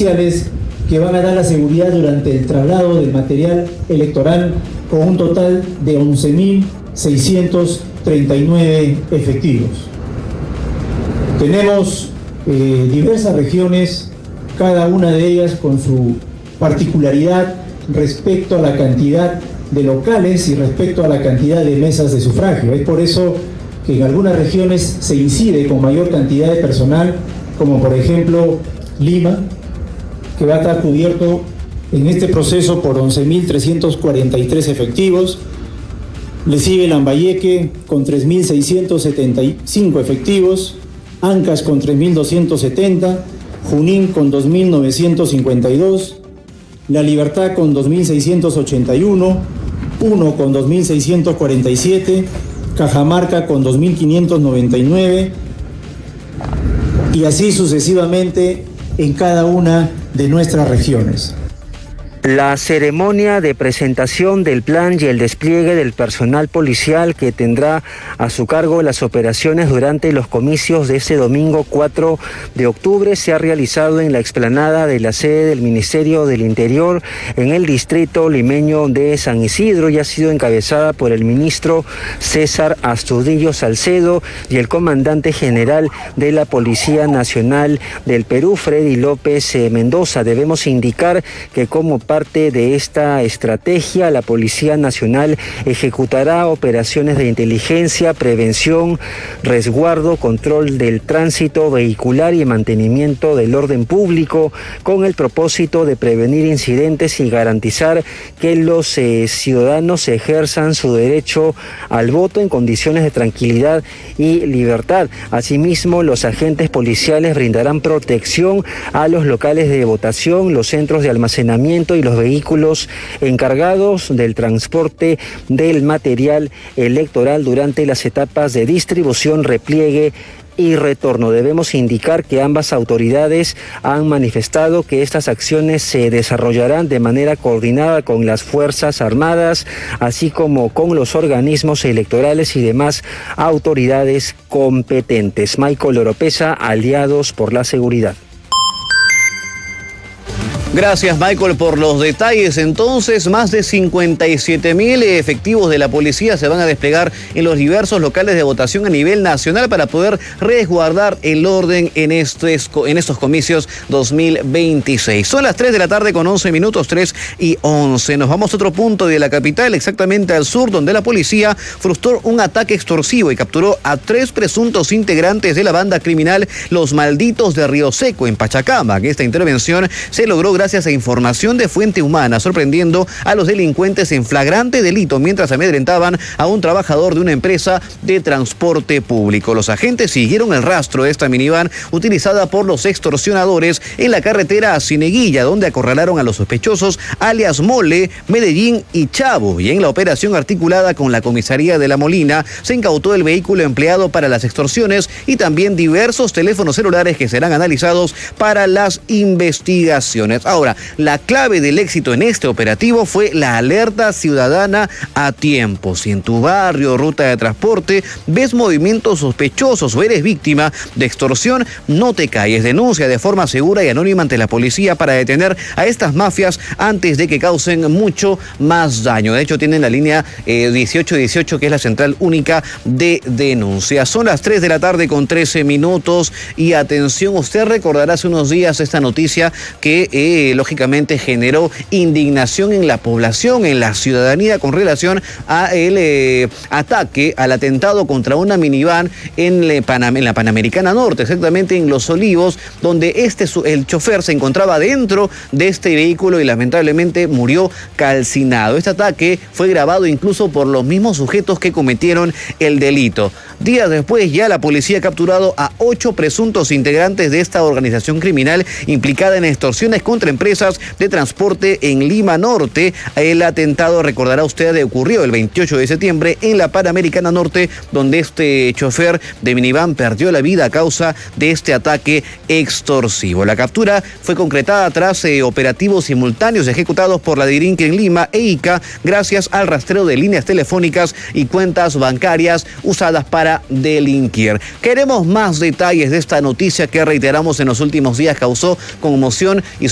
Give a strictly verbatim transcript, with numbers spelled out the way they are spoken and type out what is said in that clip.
policiales que van a dar la seguridad durante el traslado del material electoral, con un total de once mil seiscientos treinta y nueve efectivos. Tenemos eh, diversas regiones, cada una de ellas con su particularidad respecto a la cantidad de locales y respecto a la cantidad de mesas de sufragio. Es por eso que en algunas regiones se incide con mayor cantidad de personal, como por ejemplo Lima, que va a estar cubierto en este proceso por once mil trescientos cuarenta y tres efectivos. Le sigue Lambayeque con tres mil seiscientos setenta y cinco efectivos, Ancash con tres mil doscientos setenta, Junín con dos mil novecientos cincuenta y dos, La Libertad con dos mil seiscientos ochenta y uno, Puno con dos mil seiscientos cuarenta y siete, Cajamarca con dos mil quinientos noventa y nueve, y así sucesivamente en cada una de nuestras regiones. La ceremonia de presentación del plan y el despliegue del personal policial que tendrá a su cargo las operaciones durante los comicios de este domingo cuatro de octubre se ha realizado en la explanada de la sede del Ministerio del Interior en el distrito limeño de San Isidro y ha sido encabezada por el ministro César Astudillo Salcedo y el comandante general de la Policía Nacional del Perú, Freddy López Mendoza. Debemos indicar que como parte de esta estrategia, la Policía Nacional ejecutará operaciones de inteligencia, prevención, resguardo, control del tránsito vehicular y mantenimiento del orden público con el propósito de prevenir incidentes y garantizar que los eh, ciudadanos ejerzan su derecho al voto en condiciones de tranquilidad y libertad. Asimismo, los agentes policiales brindarán protección a los locales de votación, los centros de almacenamiento y los vehículos encargados del transporte del material electoral durante las etapas de distribución, repliegue y retorno. Debemos indicar que ambas autoridades han manifestado que estas acciones se desarrollarán de manera coordinada con las Fuerzas Armadas, así como con los organismos electorales y demás autoridades competentes. Michael Oropesa, Aliados por la Seguridad. Gracias, Michael, por los detalles. Entonces, más de cincuenta y siete mil efectivos de la policía se van a desplegar en los diversos locales de votación a nivel nacional para poder resguardar el orden en estos, en estos comicios dos mil veintiséis. Son las tres de la tarde con once minutos, tres y once. Nos vamos a otro punto de la capital, exactamente al sur, donde la policía frustró un ataque extorsivo y capturó a tres presuntos integrantes de la banda criminal Los Malditos de Río Seco, en Pachacamac. Esta intervención se logró gracias a información de fuente humana, sorprendiendo a los delincuentes en flagrante delito mientras amedrentaban a un trabajador de una empresa de transporte público. Los agentes siguieron el rastro de esta minivan utilizada por los extorsionadores en la carretera a Cieneguilla, donde acorralaron a los sospechosos alias Mole, Medellín y Chavo. Y en la operación articulada con la comisaría de La Molina, se incautó el vehículo empleado para las extorsiones y también diversos teléfonos celulares que serán analizados para las investigaciones. Ahora, la clave del éxito en este operativo fue la alerta ciudadana a tiempo. Si en tu barrio o ruta de transporte ves movimientos sospechosos o eres víctima de extorsión, no te calles. Denuncia de forma segura y anónima ante la policía para detener a estas mafias antes de que causen mucho más daño. De hecho, tienen la línea eh, dieciocho dieciocho, que es la central única de denuncia. Son las tres de la tarde con trece minutos y atención, usted recordará hace unos días esta noticia que eh, lógicamente generó indignación en la población, en la ciudadanía, con relación a el eh, ataque, al atentado contra una minivan en, le, Panam en la Panamericana Norte, exactamente en Los Olivos, donde este, el chofer se encontraba dentro de este vehículo y lamentablemente murió calcinado. Este ataque fue grabado incluso por los mismos sujetos que cometieron el delito. Días después, ya la policía ha capturado a ocho presuntos integrantes de esta organización criminal implicada en extorsiones contra empresas de transporte en Lima Norte. El atentado, recordará usted, ocurrió el veintiocho de septiembre en la Panamericana Norte, donde este chofer de minivan perdió la vida a causa de este ataque extorsivo. La captura fue concretada tras eh, operativos simultáneos ejecutados por la DIRINC en Lima e I C A, gracias al rastreo de líneas telefónicas y cuentas bancarias usadas para delinquir. Queremos más detalles de esta noticia que, reiteramos, en los últimos días causó conmoción y